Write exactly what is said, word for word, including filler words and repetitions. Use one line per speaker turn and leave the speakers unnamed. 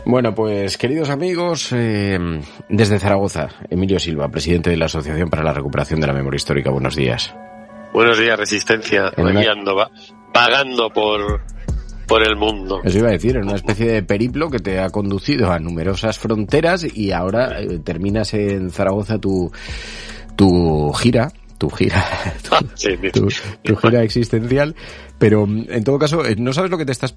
Bueno, pues queridos amigos, eh, desde Zaragoza, Emilio Silva, presidente de la Asociación para la Recuperación de la Memoria Histórica. Buenos días.
Buenos días, Resistencia.
En
Aquí
una...
ando va, vagando por, por el mundo.
Eso iba a decir, en una especie de periplo que te ha conducido a numerosas fronteras y ahora eh, terminas en Zaragoza tu, tu gira. tu gira, tu,
ah, sí,
tu, tu gira existencial, pero en todo caso, no sabes lo que te estás